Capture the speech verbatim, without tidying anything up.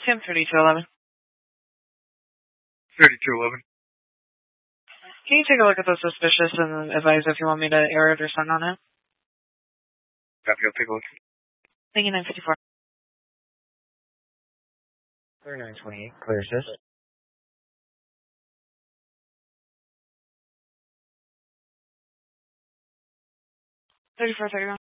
Sam thirty-two eleven. thirty-two eleven. Can you take a look at the suspicious and advise if you want me to air it or send on it? Copy, I'll take a look. Thank you, nine fifty-four. thirty-nine twenty-eight, clear assist. thirty-four thirty-one.